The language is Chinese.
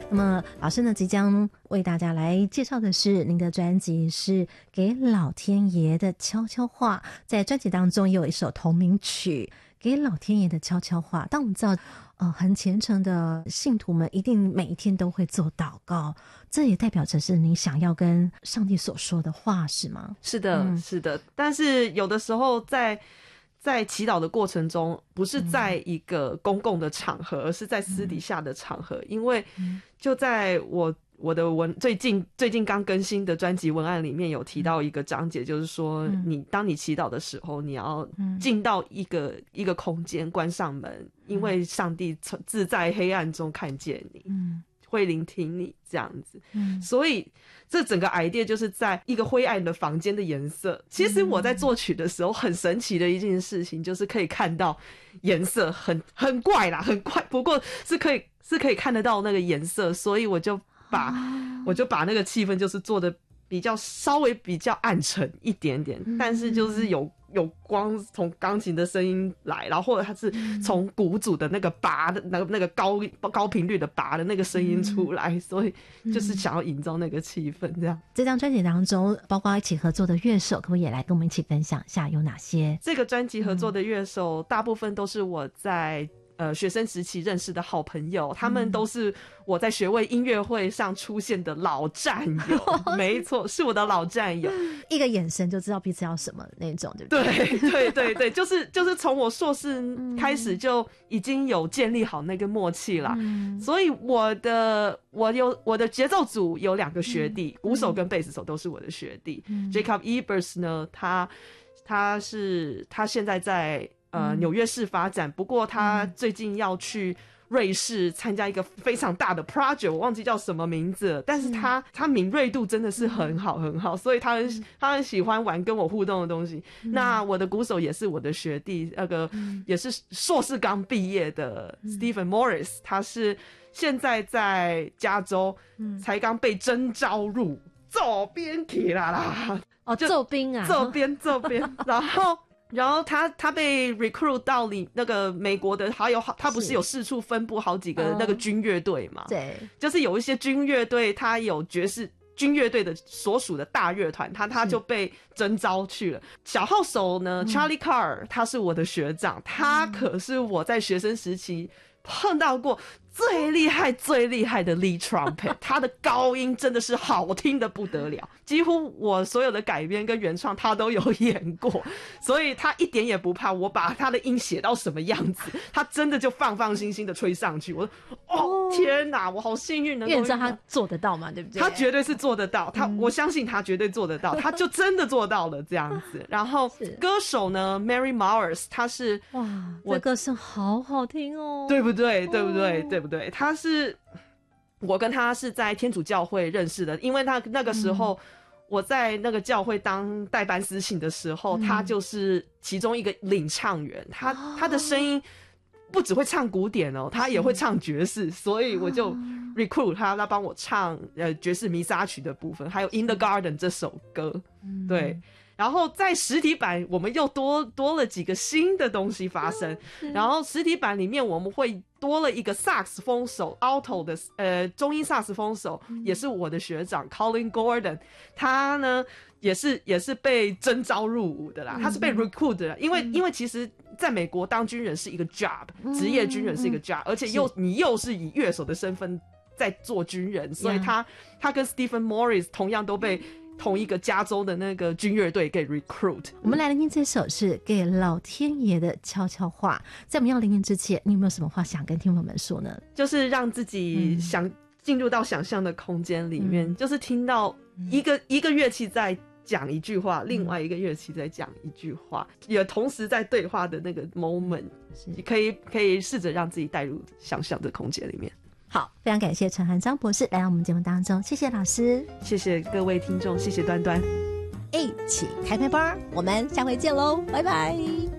那么老师呢即将为大家来介绍的是您的专辑是给老天爷的悄悄话，在专辑当中也有一首同名曲给老天爷的悄悄话。但我们知道很虔诚的信徒们一定每一天都会做祷告，这也代表着是你想要跟上帝所说的话，是吗？ 是的，是的。但是有的时候在祈祷的过程中，不是在一个公共的场合，而是在私底下的场合。因为就在我的最近刚更新的专辑文案里面有提到一个章节，就是说当你祈祷的时候，你要进到一个空间，关上门，因为上帝自在黑暗中看见你，会聆听你这样子。所以这整个 idea 就是在一个灰暗的房间的颜色。其实我在作曲的时候很神奇的一件事情，就是可以看到颜色很怪啦，很怪，不过是可以看得到那个颜色，所以我就把那个气氛就是做的稍微比较暗沉一点点，但是就是有光从钢琴的声音来，然后或者它是从鼓组的那个拔的那个高频率的拔的那个声音出来，所以就是想要营造那个气氛这样。 这张专辑当中包括一起合作的乐手，可不可以也来跟我们一起分享一下有哪些？ 这个专辑合作的乐手大部分都是我在学生时期认识的好朋友，他们都是我在学位音乐会上出现的老战友。没错，是我的老战友， 一个眼神就知道彼此要什么那种，对不对？ 对对对，就是从我硕士开始就已经有建立好那个默契啦。所以我的节奏组有2个学弟，鼓手跟贝斯手都是我的学弟。Jacob Ebers 呢，他现在在纽约市发展，不过他最近要去瑞士参加一个非常大的 project， 我忘记叫什么名字了，但是他敏锐度真的是很好很好，所以他很喜欢玩跟我互动的东西。那我的鼓手也是我的学弟，也是硕士刚毕业的 Stephen Morris， 他是现在在加州才刚被征召入做编去啦， 做兵啊， 做编，然后他被 recruit 到那个美国的，他不是有四处分布好几个那个军乐队嘛？对，就是有一些军乐队，他有爵士军乐队的所属的大乐团，他就被征召去了。小号手呢，Charlie Carr， 他是我的学长，他可是我在学生时期碰到过最厉害的 lead trumpet， 他的高音真的是好听的不得了，几乎我所有的改编跟原创他都有演过，所以他一点也不怕我把他的音写到什么样子，他真的就放心心的吹上去。我说天哪，我好幸运能够， 因为你知道他做得到嘛，对不对？ 他绝对是做得到，我相信他绝对做得到，他就真的做到了这样子。然后歌手呢 Mary Mowers， 他是这歌声好好听哦， 对不对？他是我跟他是在天主教会认识的，因为他那个时候我在那个教会当代班司琴的时候，他就是其中一个领唱员，他的声音不只会唱古典哦，他也会唱爵士，所以我就 recruit 他帮我唱爵士弥撒曲的部分，还有 In the Garden 这首歌，对。然后在实体版我们又多了几个新的东西发生，然后实体版里面我们会多了一个萨克斯风手 alto 的中音萨克斯风手，也是我的学长 Colin Gordon， 他呢也是被征召入伍的啦，他是被 recruit 的啦，因为其实在美国当军人是一个 job， 职业军人是一个 job， 而且你又是以乐手的身份在做军人，所以他跟 Stephen Morris 同样都被同一个加州的那个军乐队给 recruit。 我们来聆听这首是给老天爷的悄悄话。在我们要聆听之前，你有没有什么话想跟听众们说呢？ 就是让自己进入到想象的空间里面，就是听到一个乐器在讲一句话，另外一个乐器在讲一句话，也同时在对话的那个 moment， 可以试着让自己带入想象的空间里面。 好，非常感谢陈汉章博士来到我们节目当中，谢谢老师， 谢谢各位听众，谢谢端端。 一起开麦吧，我们下回见喽，拜拜。